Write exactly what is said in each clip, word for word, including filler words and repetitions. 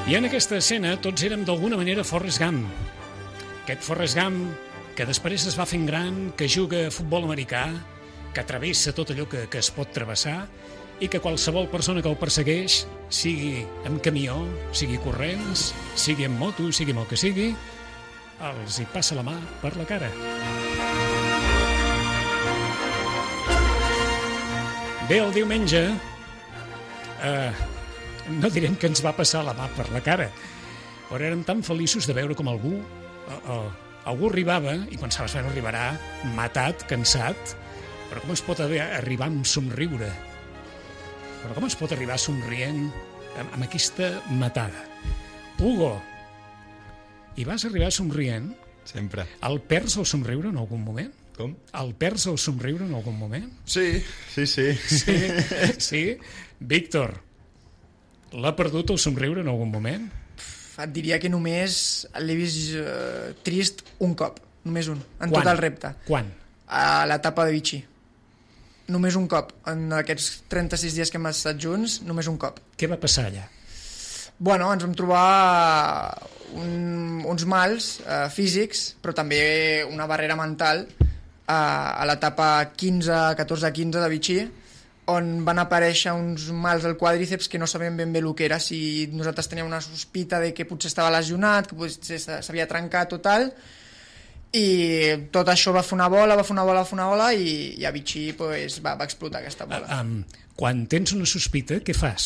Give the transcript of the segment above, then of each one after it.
I en aquesta escena tots érem d'alguna manera Forrest Gump. Aquest Forrest Gump que després es va fent gran, que juga a futbol americà, que travessa tot allò que, que es pot travessar i que qualsevol persona que el persegueix, sigui amb camió, sigui corrents, sigui en moto, sigui amb el que sigui, els hi passa la mà per la cara. Bé, el diumenge, eh, no direm que ens va passar la mà per la cara, però érem tan feliços de veure com algú, eh, eh, algú arribava, i pensaves, bueno, arribarà matat, cansat, però com es pot haver, arribar amb somriure? Però com es pot arribar somrient amb, amb aquesta matada? Hugo, i vas arribar somrient? Sempre. El perds el somriure en algun moment? Com? El perds el somriure en algun moment? Sí, sí, sí. Sí, sí. Víctor, l'ha perdut el somriure en algun moment? Et diria que només l'he vist uh, trist un cop, només un, en Quan? tot el repte. Quan? A l'etapa de Vichy. Només un cop, en aquests trenta-sis dies que hem estat junts, només un cop. Què va passar allà? Bueno, ens vam trobar un, uns mals eh, físics, però també una barrera mental eh, a l'etapa quinze, catorze quinze de Vichy, on van aparèixer uns mals al quàdriceps que no sabíem ben bé el que era, si nosaltres teníem una sospita de que potser estava lesionat, que potser s'havia trencat o tal, i tot això va fer una bola, va fer una bola, va fer una bola, i, i a Vichy pues, va, va explotar aquesta bola. Uh, um, quan tens una sospita, què fas?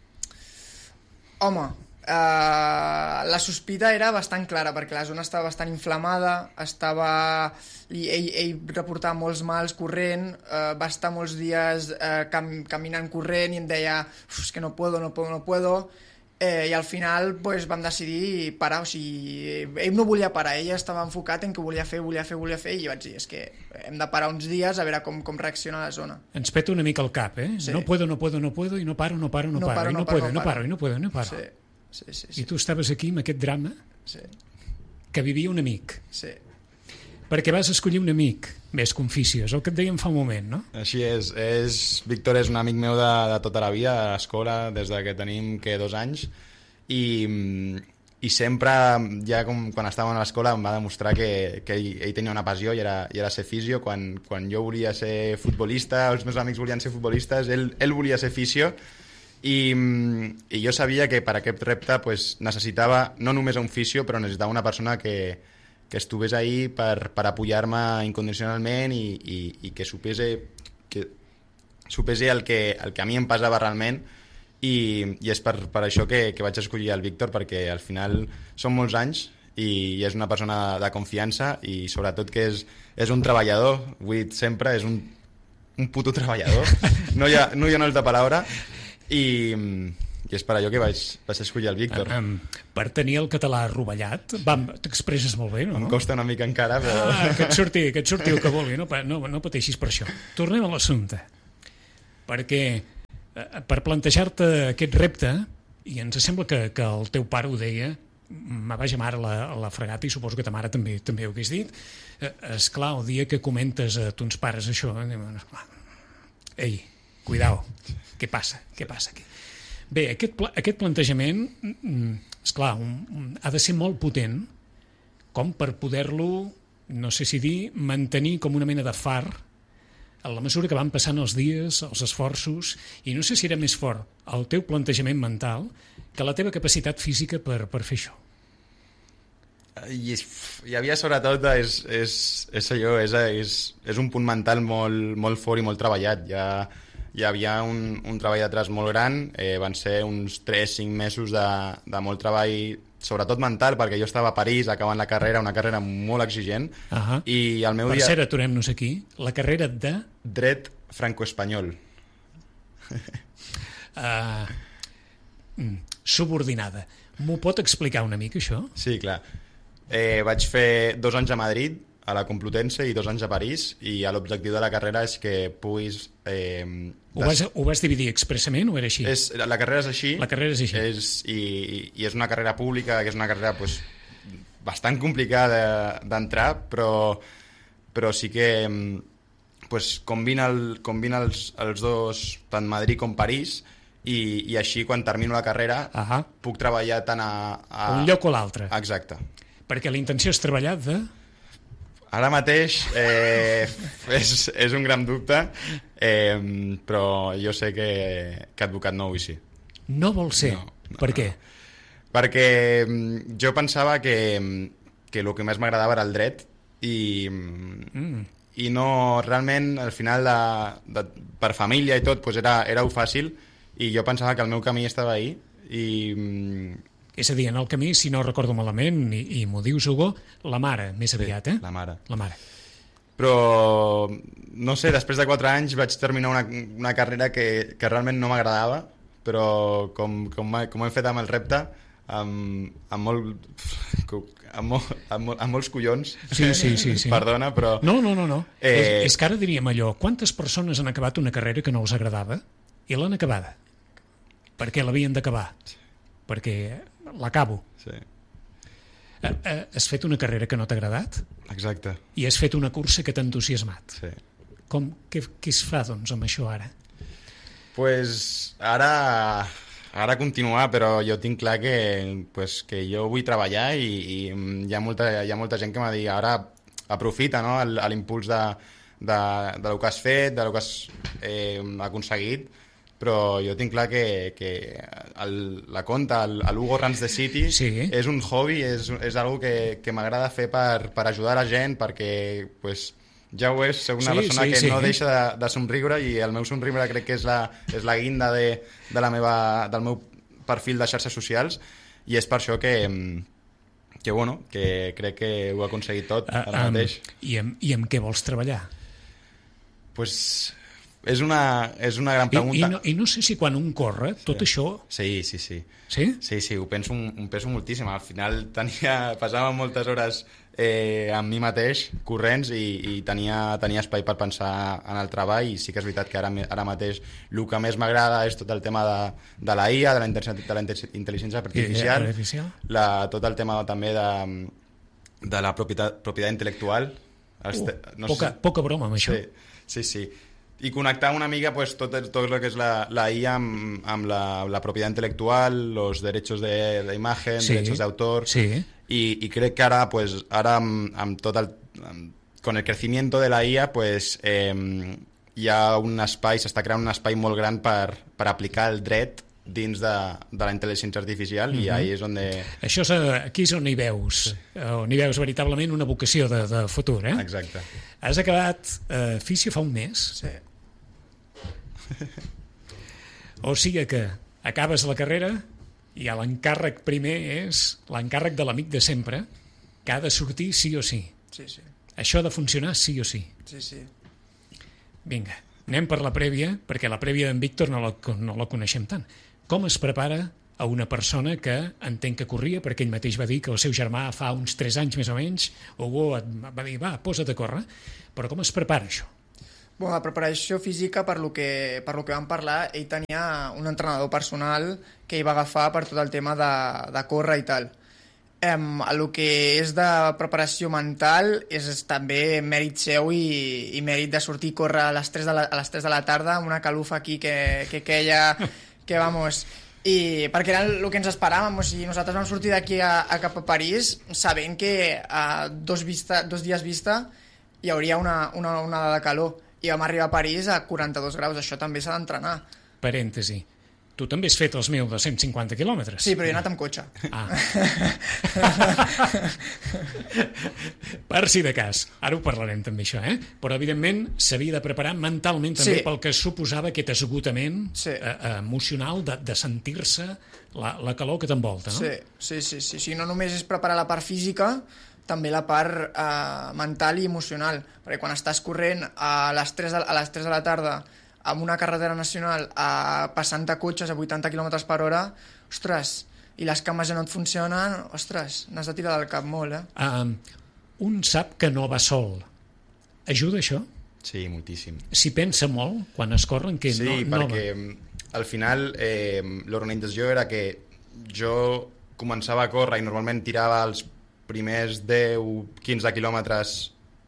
Home, Uh, la sospita era bastant clara perquè la zona estava bastant inflamada, estava, ell, ell reportava molts mals corrent, uh, va estar molts dies uh, cam, caminant corrent i em deia és que no puedo, no puedo, no puedo eh, i al final pues, vam decidir parar, o sigui, ell no volia parar, ell estava enfocat en que volia fer, volia fer, volia fer i vaig dir, és que hem de parar uns dies a veure com, com reacciona la zona. Ens peta una mica el cap, eh? Sí. No puedo, no puedo, no puedo i no paro, no paro, no, no paro, paro, i no, no puedo, no paro, i no puedo, no paro. Sí. Sí, sí, sí. I tu estaves aquí amb aquest drama sí. que vivia un amic. Sí. Perquè vas escollir un amic, més Conficiós, el que et dèiem fa un moment, no? Així és. és Víctor és un amic meu de, de tota la vida, a l'escola, des de que tenim que dos anys, i, i sempre, ja com quan estàvem a l'escola, em va demostrar que, que ell, ell tenia una passió i era, i era ser fisio. Quan, quan jo volia ser futbolista, els meus amics volien ser futbolistes, ell, ell volia ser fisio, I, i jo sabia que per aquest repte pues, necessitava no només un fisio, però necessitava una persona que, que estigués ahí per, per apoyar-me incondicionalment i, i, i que supese, que supese el, que, el que a mi em pesava realment i, i és per, per això que, que vaig escollir el Víctor, perquè al final són molts anys i, i és una persona de confiança i sobretot que és, és un treballador, vull dir sempre, és un, un puto treballador, no hi ha, no hi ha una altra paraula. I, i és per allò que vaig, vaig escollir el Víctor. Um, per tenir el català rovellat, t'expresses molt bé, no? Em costa una mica encara, però... Ah, que et surti, que et surti el que vulgui, no, no, no pateixis per això. Tornem a l'assumpte, perquè eh, per plantejar-te aquest repte, i ens sembla que, que el teu pare ho deia, ma vaja mare a la, a la fregata, i suposo que ta mare també també ho hagués dit, eh, esclar, el dia que comentes a tons pares això, eh, ei, cuidao, què passa? Què passa aquí? Bé, aquest, pla, aquest plantejament, esclar, un, un, ha de ser molt potent com per poder-lo, no sé si dir, mantenir com una mena de far a la mesura que van passant els dies, els esforços, i no sé si era més fort el teu plantejament mental que la teva capacitat física per, per fer això. I hi havia sobretot, és, és, és allò, és, és, és un punt mental molt, molt fort i molt treballat. Ja, hi havia un, un treball d'atrás molt gran, eh, van ser uns tres cinc mesos de, de molt treball, sobretot mental, perquè jo estava a París acabant la carrera, una carrera molt exigent, uh-huh. i el meu per dia... cert, aturem-nos aquí, la carrera de... Dret franco-espanyol. uh, subordinada. M'ho pot explicar una mica, això? Sí, clar. Eh, vaig fer dos anys a Madrid, a la Complutense, i dos anys a París, i l'objectiu de la carrera és que puguis... Eh, ho, vas, ho vas dividir expressament o era així? És, la carrera és així. La carrera és així. És, i, I és una carrera pública, que és una carrera pues, bastant complicada d'entrar, però, però sí que pues, combina, el, combina els, els dos, tant Madrid com París, i, i així quan termino la carrera Ahà. puc treballar tant a... a... Un lloc o l'altre. Exacte. Perquè la intenció és treballar de... Ara mateix eh, és, és un gran dubte, eh, però jo sé que, que advocat no vull ser. No vol ser. No, no, per què? Perquè mm, jo pensava que, que el que més m'agradava era el dret i, mm. i no, realment, al final, de, de, per família i tot, pues era, era fàcil i jo pensava que el meu camí estava ahí i... Mm, és a dir, en el camí, si no recordo malament, i, i m'ho dius, Hugo, la mare, més aviat, eh? La mare. La mare. Però, no sé, després de quatre anys vaig terminar una, una carrera que, que realment no m'agradava, però com, com, com ho hem fet amb el repte, amb, amb, molt, amb, molt, amb, molt, amb molts collons, Sí, sí, sí, sí. perdona, però... No, no, no, no. Eh... És, és que ara diríem allò, quantes persones han acabat una carrera que no els agradava i l'han acabada? Perquè l'havien d'acabar. Perquè l'acabo. Sí, Eh, eh, has fet una carrera que no t'ha agradat exacte. i has fet una cursa que t'ha entusiasmat. Sí. Com, què, què es fa, doncs, amb això ara? Pues ara, ara continuar, però jo tinc clar que, pues, que jo vull treballar i, i hi, ha molta, hi ha molta gent que m'ha dit ara aprofita, no?, l'impuls de, de, de lo que has fet, de lo que has eh, aconseguit, però jo tinc clar que, que el, la conta, l'Hugo Runs the City, Sí. és un hobby, és, és algo que, que m'agrada fer per, per ajudar la gent, perquè pues, ja ho és, soc una Sí, persona sí, que sí. no deixa de, de somriure i el meu somriure crec que és la, és la guinda de, de la meva, del meu perfil de xarxes socials i és per això que, que, bueno, que crec que ho he aconseguit tot Uh, ara um, mateix. I, amb, I amb què vols treballar? Pues, és, una, és una gran I, pregunta. i, no, I no sé si quan un corre, tot Sí. això... Sí, sí, sí. Sí? Sí, sí, ho penso, ho penso moltíssim. Al final tenia, passava moltes hores eh, amb mi mateix, corrents, i, i tenia, tenia espai per pensar en el treball, i sí que és veritat que ara, ara mateix el que més m'agrada és tot el tema de, de la I A, de la, intel·ligència- de la intel·ligència artificial, artificial? la, tot el tema també de, de la propietat, propietat intel·lectual. Els Uh, te- no poca, sé si- poca broma amb això. Sí, sí, sí. I connectar una mica pues, tot, tot el que és la, la I A amb, amb la, la propietat intel·lectual, los derechos de, de imagen, Sí. derechos de autor, Sí. y, y crec que ara, pues, ara amb, amb tot el, amb, con el crecimiento de la I A, pues, eh, hi ha un espai, s'està creant un espai molt gran per, per aplicar el dret dins de, de la intel·ligència artificial, mm -hmm. i ahí és on... De... Això és, eh, aquí és on hi veus, sí. on hi veus veritablement una vocació de, de futur, eh? Exacte. Has acabat eh, Fisio fa un mes, Sí. o sigui que acabes la carrera i l'encàrrec primer és l'encàrrec de l'amic de sempre, que ha de sortir sí o sí. Sí, sí. Això ha de funcionar sí o sí. Sí, sí. Vinga, anem per la prèvia, perquè la prèvia d'en Víctor no la, no la coneixem tant. Com es prepara a una persona que entenc que corria, perquè ell mateix va dir que el seu germà fa uns tres anys més o menys, Hugo et va dir, va, posa't a córrer, però com es prepara això? Bueno, la preparació física, per lo que, per lo que vam parlar, ell tenia un entrenador personal que ell va agafar per tot el tema de, de córrer i tal. Um, el que és de preparació mental és, és també mèrit seu i, i mèrit de sortir a córrer a les tres de la, a les tres de la tarda amb una calufa aquí que, que queia, que vamos... I perquè era el que ens esperàvem, o sigui, nosaltres vam sortir d'aquí a, a cap a París sabent que a dos, vista, dos dies vista hi hauria una, una onada de calor i vam arribar a París a quaranta-dos graus, això també s'ha d'entrenar. Parèntesi. Tu també has fet els mil de cent cinquanta quilòmetres. Sí, però jo he anat amb cotxe. Ah. Per si de cas. Ara ho parlarem també, això, eh? Però, evidentment, s'havia de preparar mentalment també Sí. pel que suposava aquest esgotament Sí. eh, emocional de, de sentir-se la, la calor que t'envolta, no? Sí, sí, sí, sí, sí. No només és preparar la part física, també la part eh, mental i emocional. Perquè quan estàs corrent a les tres de, a les tres de la tarda amb una carretera nacional a, passant de cotxes a vuitanta quilòmetres per hora, ostres, i les cames ja no et funcionen, ostres, n'has de tirar del cap molt, eh? Um, un sap que no va sol. Ajuda això? Sí, moltíssim. S'hi pensa molt quan es corren? Que Sí, no, perquè no... al final eh, l'organització era que jo començava a córrer i normalment tirava els primers deu quinze quilòmetres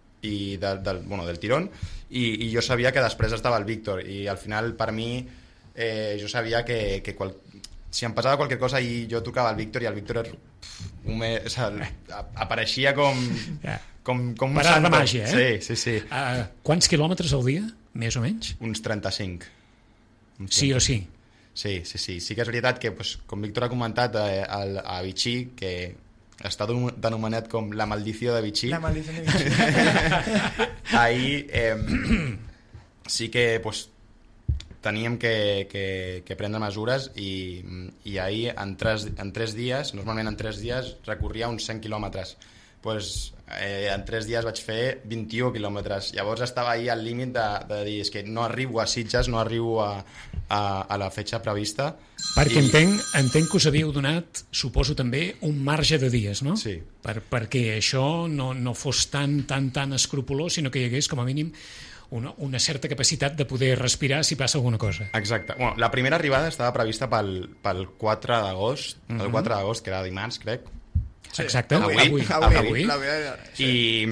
i de, del, bueno, del tirón, i, i jo sabia que després estava el Víctor, i al final per mi eh, jo sabia que, que qual... si em passava qualque cosa i jo tocava al Víctor i el Víctor me... o sigui, apareixia com, com, com un Parar de santo. màgia, eh? Sí, sí, sí. Uh, quants quilòmetres al dia, més o menys? Uns trenta-cinc. Uns Sí o sí? Sí, sí, sí. Sí que és veritat que, pues, com Víctor ha comentat, eh, al, a Vichy, que està denomenat com la maldició de Vichy. La maldició de Vichy. Ahir eh, sí que pues, teníem que, que, que prendre mesures i, i ahir en tres, en tres dies, normalment en tres dies recorria uns cent quilòmetres. Pues, eh, en tres dies vaig fer vint-i-u quilòmetres. Llavors estava ahir al límit de, de dir és que no arribo a Sitges, no arribo a, a, a la fetge prevista. Perquè I... entenc, entenc que us havíeu donat, suposo també, un marge de dies, no? Sí. Per, perquè això no, no fos tan, tan, tan escrupolós, sinó que hi hagués, com a mínim, una, una certa capacitat de poder respirar si passa alguna cosa. Exacte. Bueno, la primera arribada estava prevista pel, pel quatre d'agost, mm -hmm. el quatre d'agost, que era dimarts, crec. Sí. Exacte, Avui, avui. avui, avui. avui. Sí.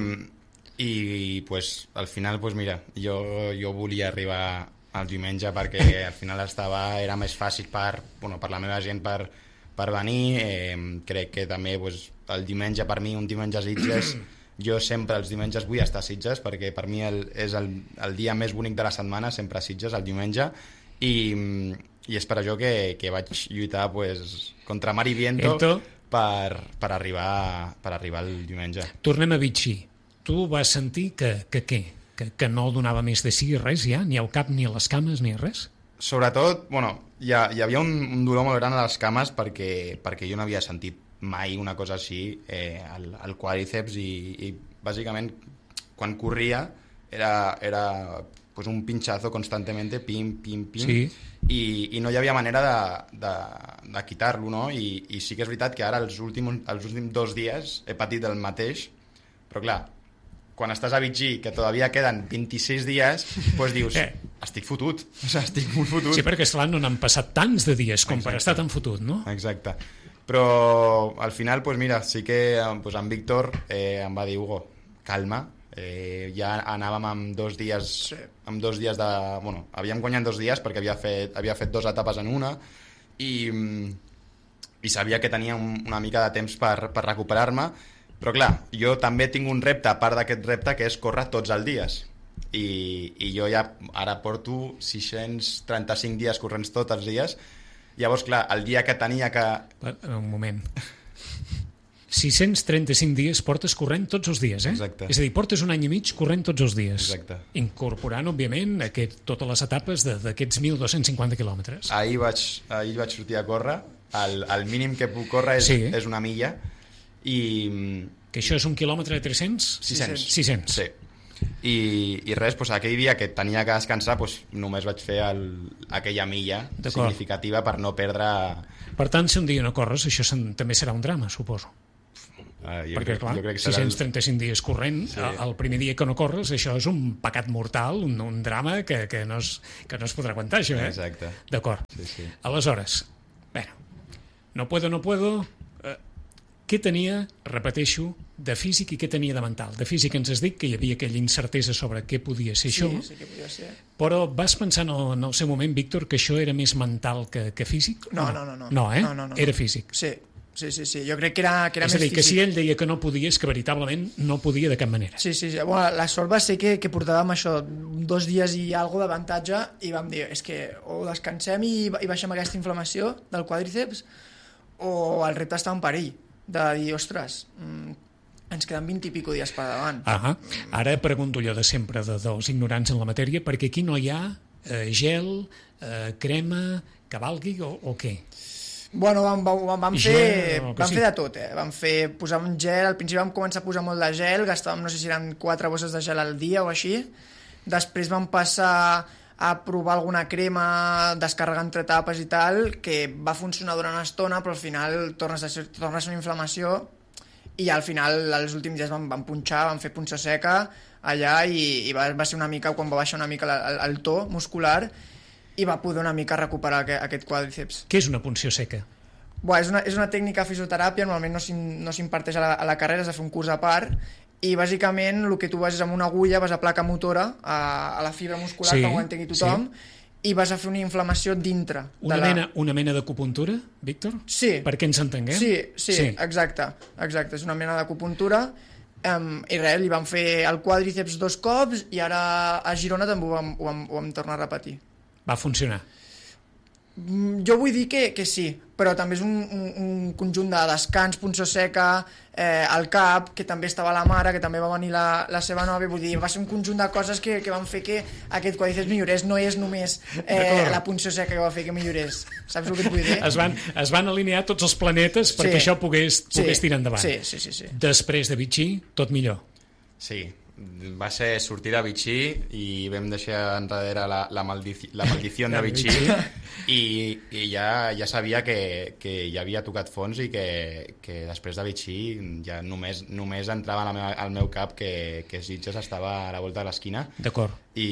I, i pues, al final, pues, mira, jo, jo volia arribar al diumenge perquè al final estava, era més fàcil per, bueno, per la meva gent per, per venir. Eh, crec que també pues, el diumenge, per mi, un diumenge a Sitges, jo sempre els diumenges vull estar a Sitges perquè per mi el, és el, el dia més bonic de la setmana, sempre a Sitges, el diumenge, i, i és per això que, que vaig lluitar pues, contra mar i viento. Ento. Per, per, arribar, per arribar el diumenge. Tornem a Vichy. Tu vas sentir que, que què? Que, que no donava més de si res ja? Ni al cap, ni a les cames, ni a res? Sobretot, bueno, hi, ha, hi havia un, un dolor molt gran a les cames perquè, perquè jo no havia sentit mai una cosa així eh, al, al quàdriceps i, i bàsicament quan corria era, era pues un pinchazo constantemente, pim, pim, pim, sí. i, i no hi havia manera de, de, de quitar-lo, no? I, i sí que és veritat que ara els últims, els últims dos dies he patit el mateix, però clar, quan estàs a Vichy, que todavía queden vint-i-sis dies, doncs dius, eh. estic fotut, o sigui, estic molt fotut. Sí, perquè esclar, no n'han passat tants de dies com Exacte. Per estar tan fotut, no? Exacte. Però al final, doncs mira, sí que doncs, en Víctor eh, em va dir, Hugo, calma, eh, ja anàvem amb dos dies, sí. amb dos dies de... Bueno, havíem guanyat dos dies perquè havia fet, havia fet dues etapes en una i, i sabia que tenia un, una mica de temps per, per recuperar-me, però clar, jo també tinc un repte, a part d'aquest repte, que és córrer tots els dies. I, i jo ja ara porto sis-cents trenta-cinc dies corrents tots els dies. Llavors, clar, el dia que tenia que... Un moment. sis-cents trenta-cinc dies portes corrent tots els dies, eh? Exacte. És a dir, portes un any i mig corrent tots els dies. Exacte. Incorporant, òbviament, aquest, totes les etapes d'aquests mil dos-cents cinquanta quilòmetres. Ahir vaig, ahir vaig sortir a córrer. El, el mínim que puc córrer és, sí. és una milla. I... Que això és un quilòmetre de tres-cents? sis-cents. sis-cents. Sí. I, i res, doncs, aquell dia que tenia que descansar doncs, només vaig fer el, aquella milla significativa per no perdre... Per tant, si un dia no corres, això també serà un drama, suposo. Uh, jo perquè, crec, clar, jo crec que sis-cents trenta-cinc el... dies corrent, sí. el primer dia que no corres, això és un pecat mortal, un, un drama que, que, no es, que no es podrà aguantar, això, eh? Exacte. D'acord. Sí, sí. Aleshores, bueno, no puedo, no puedo... Eh, què tenia, repeteixo, de físic i què tenia de mental? De físic ens has dit que hi havia aquella incertesa sobre què podia ser sí, això, sí que podia ser. Però vas pensar en el, en el seu moment, Víctor, que això era més mental que, que físic? No, no, no. No, no eh? No, no, no. Era físic. Sí, sí, sí, sí. Jo crec que era, que era és més a dir, físic. que si ell deia que no podia, és que veritablement no podia de cap manera. Sí, sí, sí. Bueno, la sort va ser que, que portàvem això, dos dies i algo d'avantatge, i vam dir, és que o descansem i, i baixem aquesta inflamació del quàdriceps, o el repte està en perill, de dir, ostres, mmm, ens queden vint i pico dies per davant. Ah, ara pregunto allò de sempre de, dels ignorants en la matèria, perquè aquí no hi ha eh, gel, eh, crema, que valgui o, o què? Bueno, vam, vam, vam, fer, gel, vam sí. fer de tot, eh? Vam fer, posar un gel, al principi vam començar a posar molt de gel, gastàvem, no sé si eren quatre bosses de gel al dia o així, després vam passar a provar alguna crema, descarregar entre etapes i tal, que va funcionar durant una estona, però al final tornes a ser, torna a ser una inflamació, i al final, els últims dies vam, vam punxar, vam fer punxa seca allà, i, i va, va ser una mica, quan va baixar una mica el, el to muscular, i va poder una mica recuperar aquest, aquest quàdriceps. Què és una punció seca? Buah, és, una, és una tècnica de fisioteràpia, normalment no s'imparteix a, la, a la carrera, has de fer un curs a part, i bàsicament el que tu vas és amb una agulla, vas a placa motora, a, a la fibra muscular, sí, que ho entengui tothom, sí. i vas a fer una inflamació dintre. Una, de la... mena, una mena d'acupuntura, Víctor? Sí. Perquè ens entenguem? Sí, sí, sí. exacte, exacte. És una mena d'acupuntura. Um, I res, li vam fer el quàdriceps dos cops i ara a Girona també ho vam, ho vam, ho vam tornar a repetir. Va funcionar? Jo vull dir que, que sí, però també és un, un, un conjunt de descans, punció seca, eh, el cap, que també estava la mare, que també va venir la, la seva nòvia, vull dir, va ser un conjunt de coses que, que van fer que aquest quàdriceps millorés, no és només eh, la punció seca que va fer que millorés, saps el que et vull dir? Es van, es van alinear tots els planetes perquè Sí. això pogués, pogués Sí. tirar endavant. Sí, sí, sí, sí. Després de Vichy, tot millor. Sí, va ser sortir de Vichy i vam deixar enrere la, la, maldici, la maldició de Vichy i, i ja, ja sabia que, que ja havia tocat fons i que, que després de Vichy ja només, només entrava a la meva, al meu cap que, que Sitges estava a la volta de l'esquina. D'acord. I,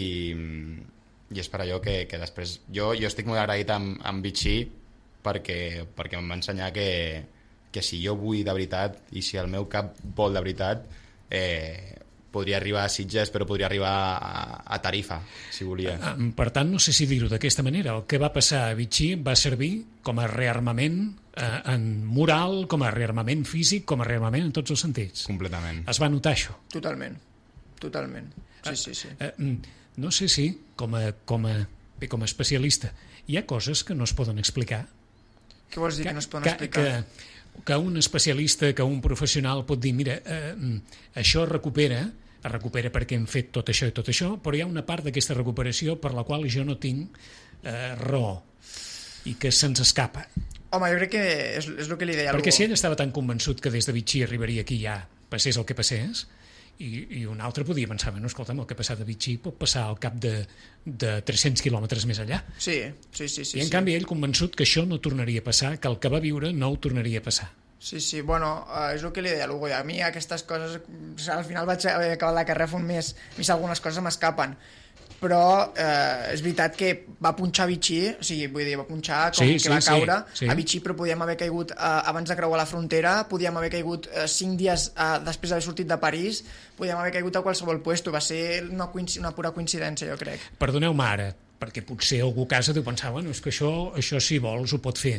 i és per allò que, que després jo, jo estic molt agraït amb, amb Vichy perquè, perquè em va ensenyar que, que si jo vull de veritat i si el meu cap vol de veritat eh, podria arribar a Sitges, però podria arribar a, a Tarifa, si volia. Per tant, no sé si dir-ho d'aquesta manera. El que va passar a Vichy va servir com a rearmament eh, en moral, com a rearmament físic, com a rearmament en tots els sentits. Completament. Es va notar això. Totalment, totalment. Sí, sí, sí. Eh, no sé si, com a, com a, bé, com a especialista, hi ha coses que no es poden explicar. Què vols dir que, que no es poden que, explicar? Que, que un especialista, que un professional pot dir, mira, eh, això es recupera, es recupera perquè hem fet tot això i tot això, però hi ha una part d'aquesta recuperació per la qual jo no tinc eh, raó i que se'ns escapa. Home, jo crec que és, és el que li deia Perquè algú. si ell estava tan convençut que des de Vichy arribaria aquí ja, passés el que passés, i, i un altre podia pensar, bueno, escolta'm, el que ha passat a Vichy pot passar al cap de, de tres-cents quilòmetres més allà. Sí, sí, sí. sí I en sí. canvi ell convençut que això no tornaria a passar, que el que va viure no ho tornaria a passar. Sí, sí, bueno, uh, és el que li deia a l'Hugo. A mi aquestes coses, al final vaig haver acabat la carrera fa un mes, a mi algunes coses m'escapen. Però eh, és veritat que va punxar a Vichy, o sigui, vull dir, va punxar com Sí, que sí, va caure sí, sí. a Vichy, però podíem haver caigut eh, abans de creuar la frontera, podíem haver caigut eh, cinc dies eh, després d'haver sortit de París, podíem haver caigut a qualsevol puesto, va ser una, una pura coincidència, jo crec. Perdoneu-me ara, perquè potser algú a casa deu pensar, bueno, és que això, això si vols ho pot fer.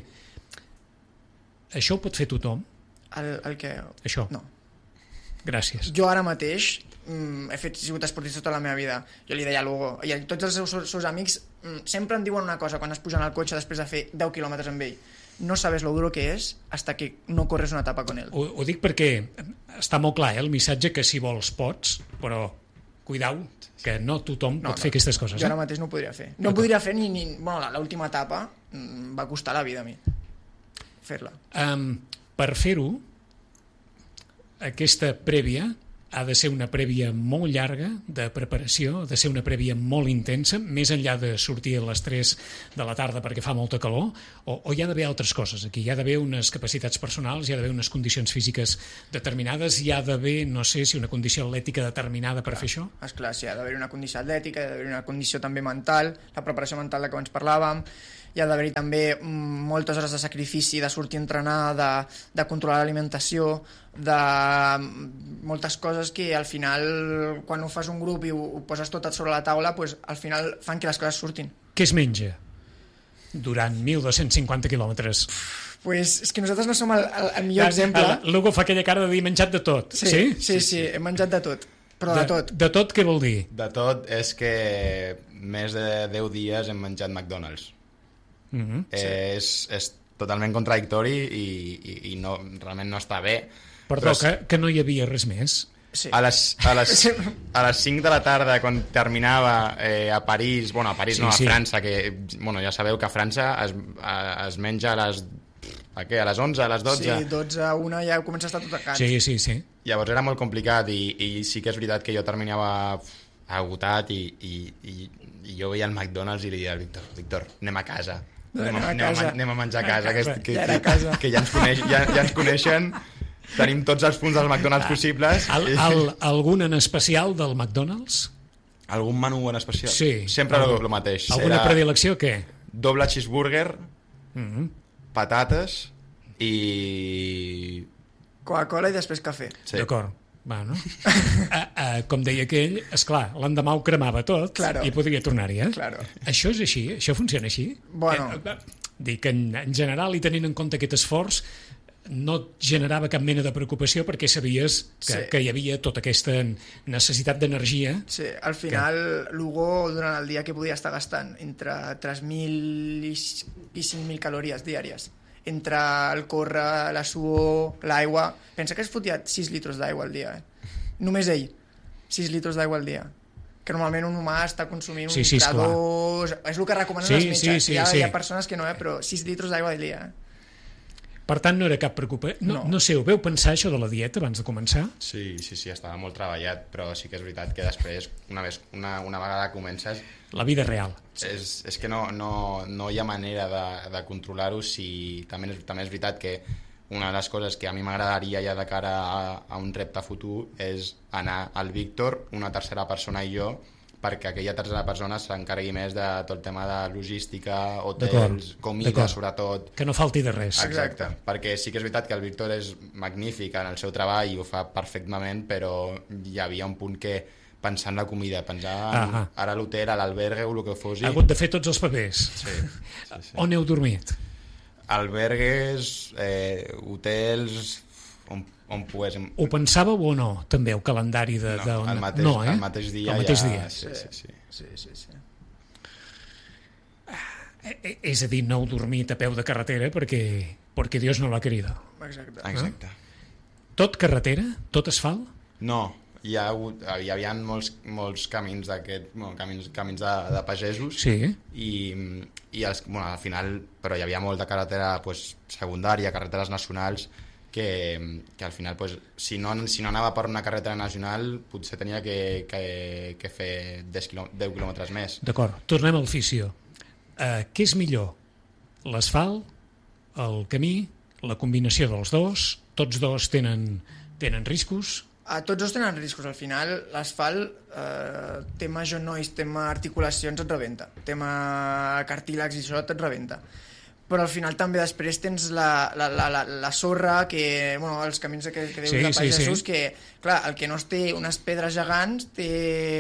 Això ho pot fer tothom? El, el que... Això? No. Gràcies. Jo ara mateix mm, he fet he sigut esportista tota la meva vida. Jo li deia a l'Hugo, i a tots els seus, seus amics mm, sempre em diuen una cosa quan es pugen al cotxe després de fer deu quilòmetres amb ell. No sabes lo duro que és hasta que no corres una etapa con él. Ho, ho dic perquè està molt clar, eh, el missatge que si vols pots, però cuidau, que no tothom No, pot no. fer aquestes coses. Jo ara Eh? mateix no ho podria fer. No ho podria fer ni... ni bueno, l'última etapa mm, va costar la vida a mi fer-la. Um, per fer-ho, aquesta prèvia ha de ser una prèvia molt llarga de preparació, ha de ser una prèvia molt intensa, més enllà de sortir a les tres de la tarda perquè fa molta calor, o, o hi ha d'haver altres coses aquí, hi ha d'haver unes capacitats personals, hi ha d'haver unes condicions físiques determinades, hi ha d'haver, no sé si una condició atlètica determinada per fer això? Esclar, sí, ha d'haver una condició atlètica, hi ha d'haver una condició també mental, la preparació mental de què abans parlàvem, hi ha d'haver també mm, moltes hores de sacrifici, de sortir a entrenar, de, de controlar l'alimentació, de mm, moltes coses que al final, quan ho fas un grup i ho, ho poses tot sobre la taula, pues, al final fan que les coses surtin. Què es menja durant mil dos-cents cinquanta quilòmetres? Pues és que nosaltres no som el, el, el millor exemple. L'Hugo fa aquella cara de dir menjat de tot. Sí, sí, sí, sí, he menjat de tot, però de, de tot. De tot què vol dir? De tot és que més de deu dies hem menjat McDonald's. Mm-hmm. eh, és, és totalment contradictori i, i, i no, realment no està bé. Perdó, Però que, que no hi havia res més? Sí. A les, a, les, a les cinc de la tarda, quan terminava eh, a París, bueno, a París Sí, no, a sí. França, que bueno, ja sabeu que a França es, a, es menja a les, a, què, a les onze, a les dotze. Sí, dotze a una ja comença a estar tot tacat. Sí, sí, sí. Llavors era molt complicat i, i sí que és veritat que jo terminava agotat i, i, i, i jo veia el McDonald's i li deia al Víctor, Víctor, anem a casa. Anem a, anem, a, anem a menjar a casa, que, que, Ja era a que, casa. que ja, ens coneix, ja, ja ens coneixen, tenim tots els punts dels McDonald's possibles. El, el, algun en especial del McDonald's? Algun menú en especial? Sí. Sempre el, el mateix. Alguna Era predilecció, què? doble cheeseburger, Mm-hmm. patates i... Coca-Cola i després cafè. Sí. D'acord. Bueno. uh, uh, com deia aquell, esclar, l'endemà ho cremava tot Claro. i podria tornar-hi, eh? Claro. Això és així? Això funciona així? Bueno. Eh, uh, dic que en, en general, i tenint en compte aquest esforç, no et generava cap mena de preocupació perquè sabies que, Sí. que hi havia tota aquesta necessitat d'energia. Sí, al final l'Hugo durant el dia que podia estar gastant entre tres mil i cinc mil calories diàries entre el córrer, la suor, l'aigua. Pensa que es fotia sis litres d'aigua al dia, eh? Només ell, sis litres d'aigua al dia, que normalment un humà està consumint Sí, un sí, litre esclar. dos, és el que recomanen Sí, els metges. sí, sí, hi, ha, sí. hi ha persones que no, eh? Però sis litres d'aigua al dia, eh? Per tant, no era cap preocupació. No, No. no sé, ho veu pensar, això de la dieta, abans de començar? Sí, sí, sí, estava molt treballat, però sí que és veritat que després, una, vez, una, una vegada que comences, La vida real. és, és que no, no, no hi ha manera de, de controlar-ho. Si, també, és, també és veritat que una de les coses que a mi m'agradaria ja de cara a, a un repte futur és anar al Víctor, una tercera persona i jo, perquè aquella tercera persona s'encarregui més de tot el tema de logística, hotels, D'acord, comida, d'acord. sobretot. Que no falti de res. Exacte, perquè sí que és veritat que el Víctor és magnífic en el seu treball i ho fa perfectament, però hi havia un punt que pensar en la comida, pensar en, Ahà. ara a l'hotel, a l'albergue o el que fos. Ha hagut de fer tots els papers. Sí, sí, sí. On heu dormit? Albergues, eh, hotels, on, on poguéssim... Ho pensàveu o no, també, el calendari de... No, de on... el, mateix, no, eh? el mateix dia el mateix ja... dia. Sí, sí, sí. Sí, sí, sí. Eh, És a dir, no heu dormit a peu de carretera perquè, perquè Dios no l'ha querido. Exacte. Exacte. Tot carretera? Tot asfalt? No, hi, ha hagut, hi havia molts, molts camins d'aquest, bueno, camins, camins de, de pagesos, Sí. i, i els, bueno, al final, però hi havia molta carretera pues, secundària, carreteres nacionals, que, que al final, pues, si, no, si no anava per una carretera nacional, potser tenia que, que, que fer deu quilòmetres més. D'acord, tornem al fisio. Uh, què és millor? L'asfalt, el camí, la combinació dels dos? Tots dos tenen, tenen riscos? A tots dos tenen riscos. Al final, l'asfalt, eh, tema genolls, tema articulacions, et rebenta. Tema cartílags i això et rebenta. Però al final també després tens la, la, la, la, la sorra, que, bueno, els camins que, que dius Sí, de sí, pagesos, sí. que, clar, el que no es té unes pedres gegants, té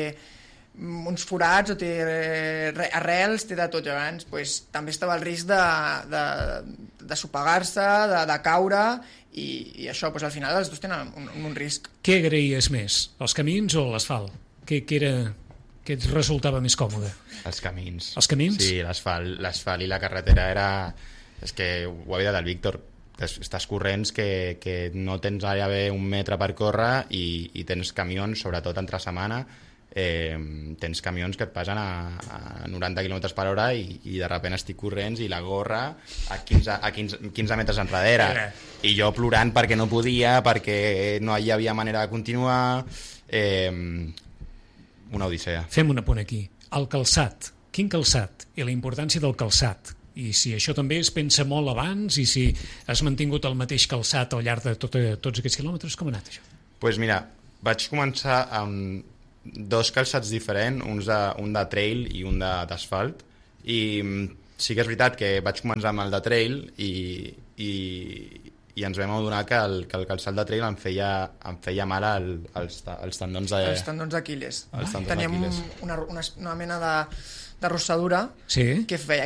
uns forats o té re- arrels, té de tot gegants, pues, també estava el risc de, de, de sopegar-se, de, de caure, i, i això, pues, al final els dos tenen un, un risc. Què agraïes més, els camins o l'asfalt? Què, què, era, què et resultava més còmode? Els camins. Els camins? Sí, l'asfalt, l'asfalt i la carretera era... És que ho havia dit el Víctor, es- estàs corrents que, que no tens gairebé un metre per córrer i, i tens camions, sobretot entre setmana, eh, tens camions que et passen a, a noranta quilòmetres per hora i, i de sobte estic corrents i la gorra a quinze, a quinze, quinze metres enrere. I jo plorant perquè no podia, perquè no hi havia manera de continuar... Eh, una odissea. Fem un apunt aquí. El calçat. Quin calçat? I la importància del calçat. I si això també es pensa molt abans i si has mantingut el mateix calçat al llarg de tot, tots aquests quilòmetres, com ha anat això? Doncs pues mira, vaig començar amb dos calçats diferents, uns de, un de trail i un de- d'asfalt, i mm, sí que és veritat que vaig començar amb el de trail i, i, i ens vam adonar que el, que el calçat de trail em feia, em feia mal al, als, als tendons de... Els tendons d'Aquiles. Els tendons Teníem d'Aquiles. una, una, una mena de, de rossadura Sí? que feia